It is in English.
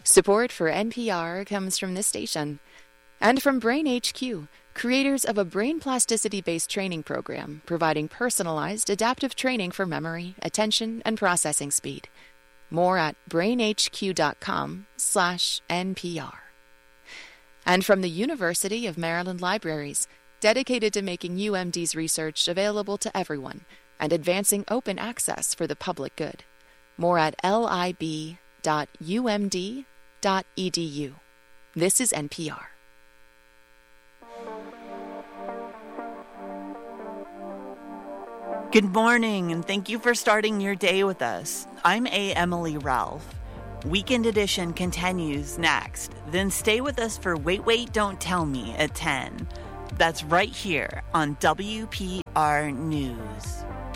Support for NPR comes from this station and from Brain HQ, creators of a brain plasticity-based training program providing personalized adaptive training for memory, attention, and processing speed. More at brainhq.com/NPR. And from the University of Maryland Libraries, dedicated to making UMD's research available to everyone and advancing open access for the public good. More at lib.umd.edu. This is NPR. Good morning, and thank you for starting your day with us. I'm A. Emily Ralph. Weekend Edition continues next. Then stay with us for Wait, Wait, Don't Tell Me at 10. That's right here on WPR News.